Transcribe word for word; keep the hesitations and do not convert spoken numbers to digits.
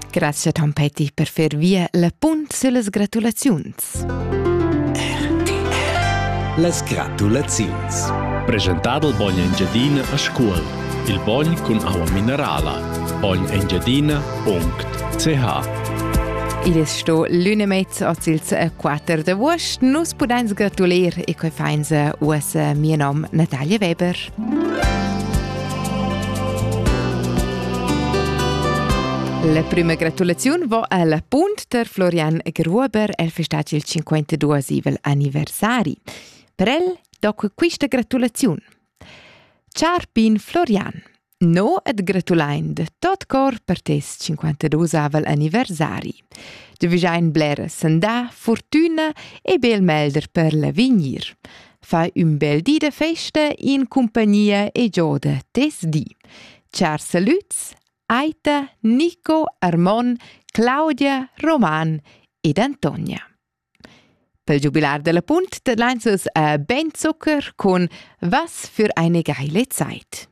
Grazie Tom Petty per fer via la punt sulle gratulazions. R T L. Las gratulazions. Presentato il Bogn Engiadina a scuola. Il Bogn con acqua minerala. bogn engiadina punto c h. Id es sto l'unemezzo ozzils a quater de vuost. Nus pudains gratuler e coi fainza us mia nom Natalia Weber. La prima gratulazione va alla punt ter Florian Gruber, el festeggia il cinquantaduesivel anniversari. Per el, dopo questa gratulazione. Ciao Pin Florian, no et gratulain de tot cor per tes cinquantaduesivel anniversari. Du visain blera sanda, fortuna e bel melder per la vignir. Fai un bel di de festa in compagnia e gioda tes di. Ciao saluts, Aita, Nico, Armon, Claudia, Roman ed Antonia. Per il jubilar della punt, da leinsus a Ben Zucker con Was für eine geile Zeit.